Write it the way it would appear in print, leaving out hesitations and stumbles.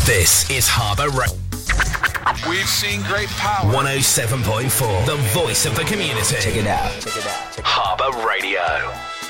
This is Harbour Radio. We've seen great power. 107.4, the voice of the community. Check it out. Harbour Radio.